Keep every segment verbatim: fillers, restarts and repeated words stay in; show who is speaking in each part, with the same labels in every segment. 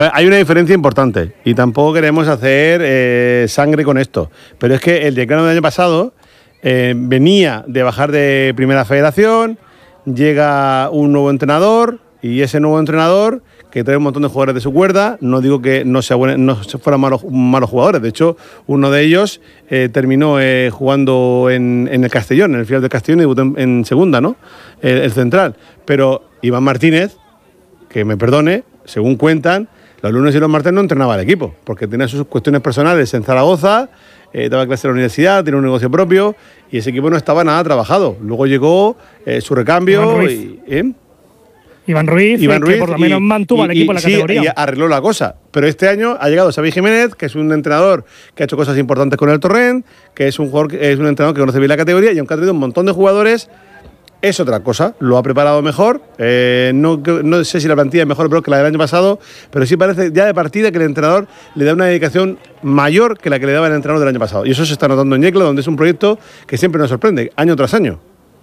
Speaker 1: Hay una diferencia importante y tampoco queremos hacer eh, sangre con esto, pero es que el Yeclano del año pasado eh, venía de bajar de Primera Federación, llega un nuevo entrenador y ese nuevo entrenador que trae un montón de jugadores de su cuerda, no digo que no, sea buen, no fueran malos, malos jugadores, de hecho uno de ellos eh, terminó eh, jugando en, en el Castellón, en el filial del Castellón y debutó en, en segunda, ¿no? El, el central, pero Iván Martínez, que me perdone, según cuentan, los lunes y los martes no entrenaba al equipo, porque tenía sus cuestiones personales en Zaragoza, eh, daba clases en la universidad, tenía un negocio propio y ese equipo no estaba nada trabajado. Luego llegó eh, su recambio y... ¿eh?
Speaker 2: Iván Ruiz,
Speaker 1: Iván Ruiz
Speaker 2: que por lo menos
Speaker 1: y,
Speaker 2: mantuvo
Speaker 1: y,
Speaker 2: al equipo en la
Speaker 1: sí,
Speaker 2: categoría.
Speaker 1: Y arregló la cosa. Pero este año ha llegado Xavi Jiménez, que es un entrenador que ha hecho cosas importantes con el Torrent, que es un jugador, es un entrenador que conoce bien la categoría y aunque ha traído un montón de jugadores, es otra cosa. Lo ha preparado mejor. Eh, no, no sé si la plantilla es mejor pero que la del año pasado, pero sí parece ya de partida que el entrenador le da una dedicación mayor que la que le daba el entrenador del año pasado. Y eso se está notando en Yecla, donde es un proyecto que siempre nos sorprende, año tras año.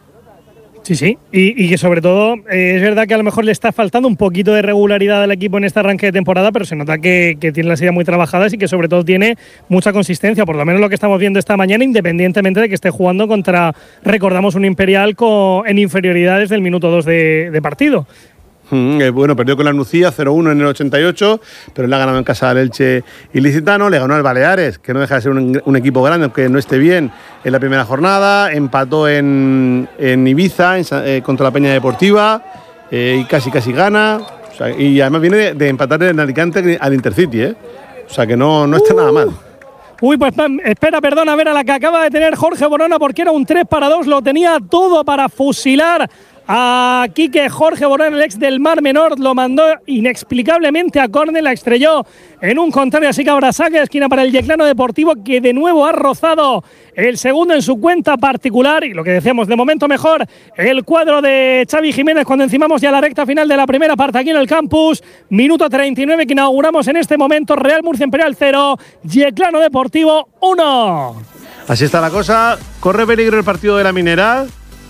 Speaker 2: Sí, sí, y, y que sobre todo eh, es verdad que a lo mejor le está faltando un poquito de regularidad al equipo en este arranque de temporada, pero se nota que, que tiene las ideas muy trabajadas y que sobre todo tiene mucha consistencia, por lo menos lo que estamos viendo esta mañana, independientemente de que esté jugando contra, recordamos, un Imperial con, en inferioridad desde el minuto dos de, de partido.
Speaker 1: Mm, eh, bueno, perdió con la Nucía cero uno en el ochenta y ocho, pero le ha ganado en casa al Elche Ilicitano, le ganó al Baleares, que no deja de ser un, un equipo grande, aunque no esté bien en la primera jornada, empató en, en Ibiza en, eh, contra la Peña Deportiva eh, y casi casi gana, o sea, y además viene de, de empatar en Alicante al Intercity, ¿eh? O sea que no, no está uh. nada mal.
Speaker 2: Uy, pues espera, perdona, a ver a la que acaba de tener Jorge Borona, porque era un tres para dos, lo tenía todo para fusilar aquí que Jorge Borona, el ex del Mar Menor, lo mandó inexplicablemente a córner, la estrelló en un contrario, así que ahora saque de esquina para el Yeclano Deportivo, que de nuevo ha rozado el segundo en su cuenta particular, y lo que decíamos, de momento mejor el cuadro de Xavi Jiménez cuando encimamos ya la recta final de la primera parte aquí en el campus, minuto treinta y nueve que inauguramos en este momento, Real Murcia Imperial cero, Yeclano Deportivo uno.
Speaker 1: Así está la cosa, corre peligro el partido de la Minera.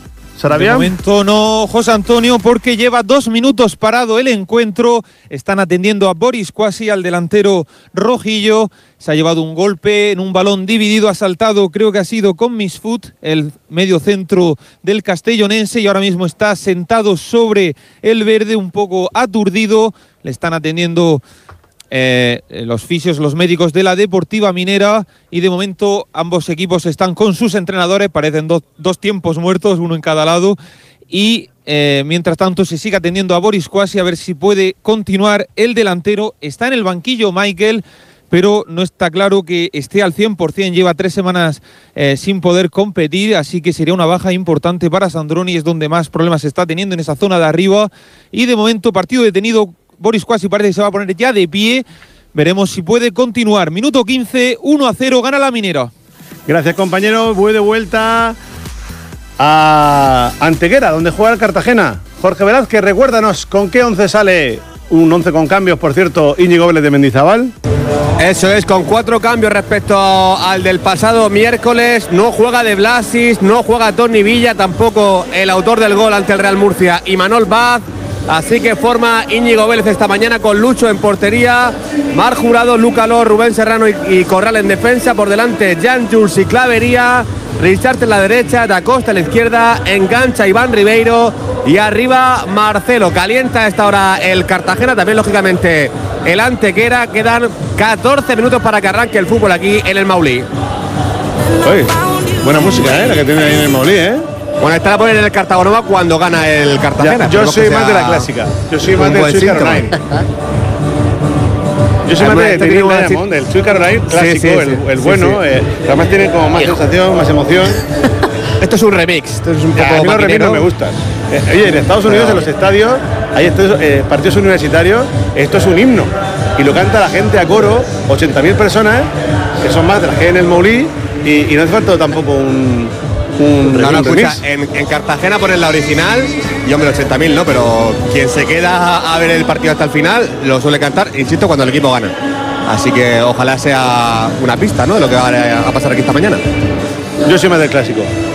Speaker 3: De momento no, José Antonio, porque lleva dos minutos parado el encuentro. Están atendiendo a Boris Quasi, al delantero rojillo. Se ha llevado un golpe en un balón dividido, ha saltado, creo que ha sido con Misfoot, el medio centro del castellonense, y ahora mismo está sentado sobre el verde, un poco aturdido. Le están atendiendo Eh, los fisios, los médicos de la Deportiva Minera, y de momento ambos equipos están con sus entrenadores, parecen do, dos tiempos muertos, uno en cada lado, y eh, mientras tanto se sigue atendiendo a Boris Quasi a ver si puede continuar el delantero. Está en el banquillo Michael, pero no está claro que esté al cien por cien, lleva tres semanas eh, sin poder competir, así que sería una baja importante para Sandroni, es donde más problemas está teniendo en esa zona de arriba, y de momento partido detenido. Boris Quasi parece que se va a poner ya de pie. Veremos si puede continuar. Minuto quince, uno a cero, gana la Minera.
Speaker 1: Gracias, compañero. Voy de vuelta a Antequera, donde juega el Cartagena. Jorge Velázquez, recuérdanos con qué once sale. Un once con cambios, por cierto, Íñigo Vélez de Mendizábal.
Speaker 4: Eso es, con cuatro cambios respecto al del pasado miércoles. No juega De Blasis, no juega Toni Villa, tampoco el autor del gol ante el Real Murcia, Imanol Baz. Así que forma Íñigo Vélez esta mañana con Lucho en portería, Mar Jurado, Luca Lor, Rubén Serrano y, y Corral en defensa. Por delante Jan Jules y Clavería, Richard en la derecha, Da Costa en la izquierda, engancha Iván Ribeiro y arriba Marcelo. Calienta a esta hora el Cartagena, también lógicamente el Antequera. Quedan catorce minutos para que arranque el fútbol aquí en el Maulí.
Speaker 1: Oye, buena música, ¿eh? La que tiene ahí en el Maulí, ¿eh?
Speaker 4: Bueno, estará a poner en el Cartagonova cuando gana el Cartagena.
Speaker 1: Ya, yo soy más de la clásica. Yo soy más del Sweet Caroline. Yo soy más de, de Green Diamond, del Sweet Caroline clásico, sí, sí, el, sí, el bueno. Sí, sí. Eh, además tiene como más sensación, más emoción.
Speaker 4: Esto es un remix. Esto es un poco.
Speaker 1: A mí los remix no me gustan. Eh, oye, en Estados Unidos, Pero... en los estadios, hay estos, eh, partidos universitarios, esto es un himno. Y lo canta la gente a coro, ochenta mil personas, que son más de las que hay en el Maulí, y, y no hace falta tampoco un. Un
Speaker 4: no, no, escucha, en, en Cartagena ponen la original y hombre, ochenta mil, ¿no? Pero quien se queda a ver el partido hasta el final lo suele cantar, insisto, cuando el equipo gana. Así que ojalá sea una pista, ¿no? De lo que va a pasar aquí esta mañana.
Speaker 1: Yo soy más del clásico.